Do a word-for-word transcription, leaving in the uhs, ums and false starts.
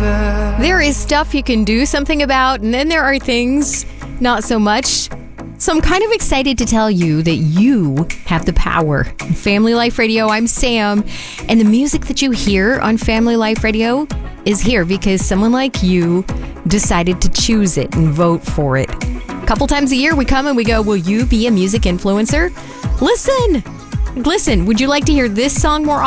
There is stuff you can do something about, and then there are things not so much. So I'm kind of excited to tell you that you have the power. Family Life Radio, I'm Sam, and the music that you hear on Family Life Radio is here because someone like you decided to choose it and vote for it. A couple times a year we come and we go, will you be a music influencer? Listen! Listen, would you like to hear this song more